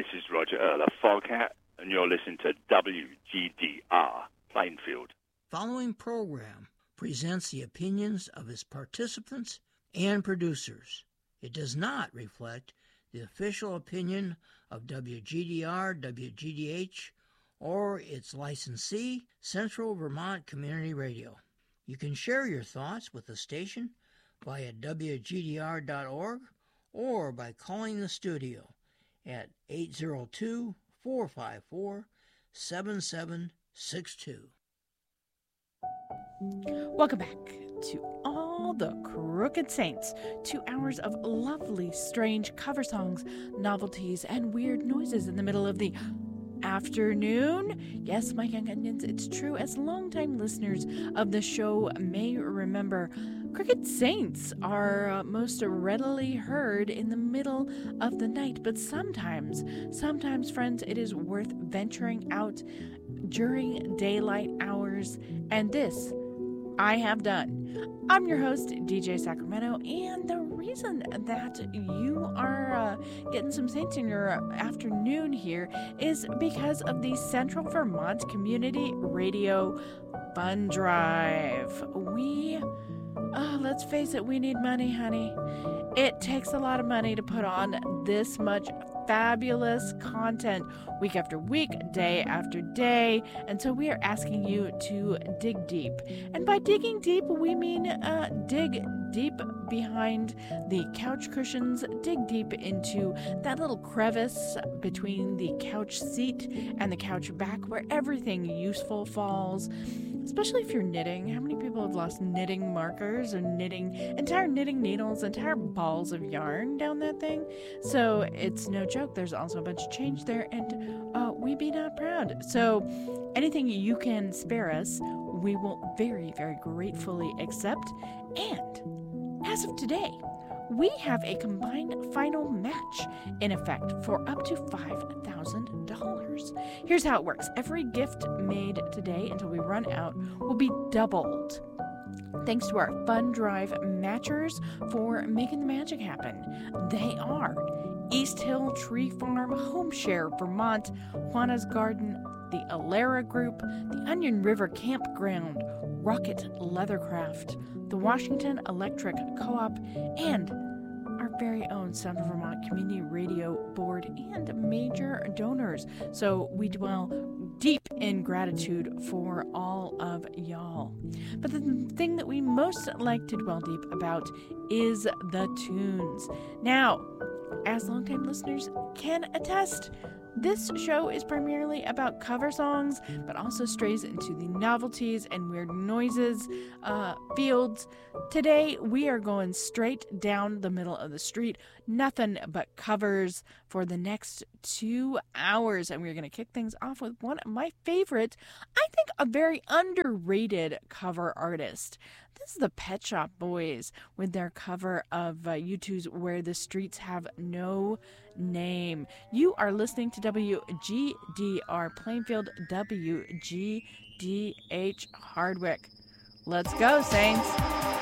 This is Roger Earler, Foghat, and you're listening to WGDR, Plainfield. Following program presents the opinions of its participants and producers. It does not reflect the official opinion of WGDR, WGDH, or its licensee, Central Vermont Community Radio. You can share your thoughts with the station via WGDR.org or by calling the studio at 802-454-7762. Welcome back to All the Crooked Saints. 2 hours of lovely, strange cover songs, novelties, and weird noises in the middle of the afternoon. Yes, my young onions, it's true. As longtime listeners of the show may remember, Crooked Saints are most readily heard in the middle of the night, but sometimes, friends, it is worth venturing out during daylight hours, and this I have done. I'm your host, DJ Sacramento, and the reason that you are getting some Saints in your afternoon here is because of the Central Vermont Community Radio Fund Drive. Let's face it, we need money, honey. It takes a lot of money to put on this much fabulous content week after week, day after day, and so we are asking you to dig deep. And by digging deep, we mean dig deep behind the couch cushions, dig deep into that little crevice between the couch seat and the couch back where everything useful falls. Especially if you're knitting. How many people have lost knitting markers or entire knitting needles, entire balls of yarn down that thing? So it's no joke. There's also a bunch of change there, and we be not proud. So anything you can spare us, we will very, very gratefully accept. And as of today, we have a combined final match in effect for up to $5,000. Here's how it works. Every gift made today until we run out will be doubled, thanks to our Fund Drive matchers for making the magic happen. They are East Hill Tree Farm, Home Share Vermont, Juana's Garden, the Alara Group, the Onion River Campground, Rocket Leathercraft, the Washington Electric Co-op, and our very own Central Vermont Community Radio Board and major donors. So we dwell deep in gratitude for all of y'all. But the thing that we most like to dwell deep about is the tunes. Now, as longtime listeners can attest, this show is primarily about cover songs, but also strays into the novelties and weird noises fields. Today, we are going straight down the middle of the street. Nothing but covers for the next 2 hours. And we're going to kick things off with one of my favorite, I think a very underrated cover artist. This is the Pet Shop Boys with their cover of U2's Where the Streets Have No Name. You are listening to WGDR Plainfield, WGDH Hardwick. Let's go, Saints.